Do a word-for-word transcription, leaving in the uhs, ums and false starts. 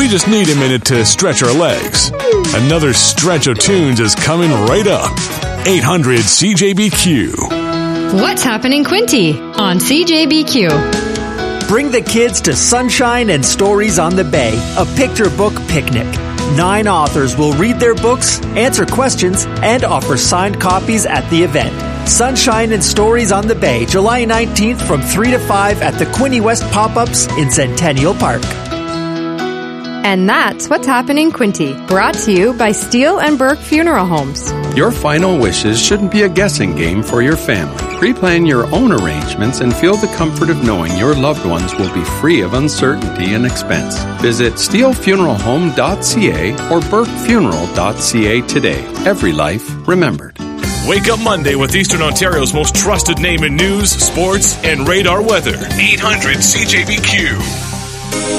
just need a minute to stretch our legs. Another stretch of tunes is coming right up. eight hundred C J B Q. What's happening, Quinty, on C J B Q? Bring the kids to Sunshine and Stories on the Bay, a picture book picnic. Nine authors will read their books, answer questions, and offer signed copies at the event. Sunshine and Stories on the Bay, July nineteenth from three to five at the Quinte West Pop-Ups in Centennial Park. And that's What's Happening, Quinty, brought to you by Steele and Burke Funeral Homes. Your final wishes shouldn't be a guessing game for your family. Pre-plan your own arrangements and feel the comfort of knowing your loved ones will be free of uncertainty and expense. Visit steele funeral home dot c a or burke funeral dot c a today. Every life remembered. Wake up Monday with Eastern Ontario's most trusted name in news, sports, and radar weather. eight hundred C J B Q.